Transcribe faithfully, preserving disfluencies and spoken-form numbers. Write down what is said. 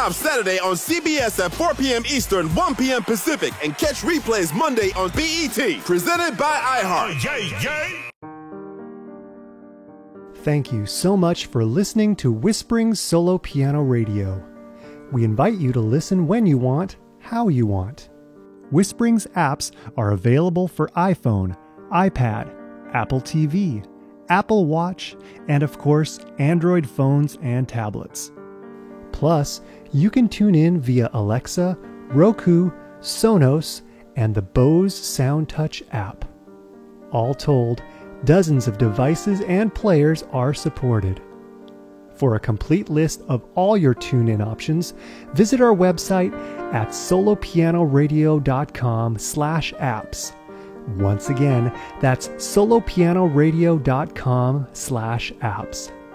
Stop Saturday on C B S at four p.m. Eastern, one p.m. Pacific, and catch replays Monday on B E T. Presented by iHeart. Yay, yay. Thank you so much for listening to Whispering Solo Piano Radio. We invite you to listen when you want, how you want. Whispering's apps are available for iPhone, iPad, Apple T V, Apple Watch, and of course, Android phones and tablets. Plus, you can tune in via Alexa, Roku, Sonos, and the Bose SoundTouch app. All told, dozens of devices and players are supported. For a complete list of all your tune-in options, visit our website at solopianoradio.com slash apps. Once again, that's solopianoradio.com slash apps.